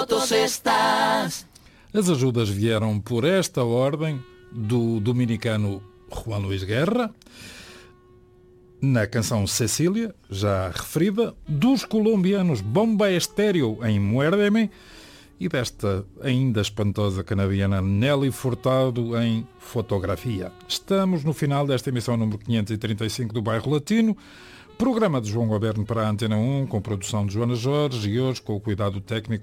fotos estás. As ajudas vieram por esta ordem do dominicano Juan Luis Guerra, na canção Cecília, já referida, dos colombianos Bomba Estéreo em Muérdeme e desta ainda espantosa canadiana Nelly Furtado em Fotografia. Estamos no final desta emissão número 535 do Bairro Latino, programa de João Goberno para a Antena 1, com produção de Joana Jorge e hoje com o cuidado técnico